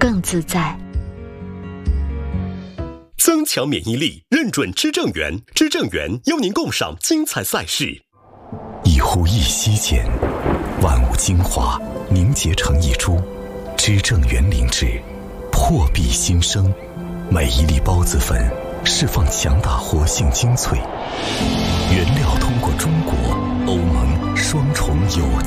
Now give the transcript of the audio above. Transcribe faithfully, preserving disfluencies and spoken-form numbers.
更自在。 增强免疫力，认准知正源，知正源邀您共赏精彩赛事。 一呼一吸间，万物精华凝结成一株，知正源灵芝，破壁新生。每一粒孢子粉释放强大活性精粹，原料通过中国欧盟双重有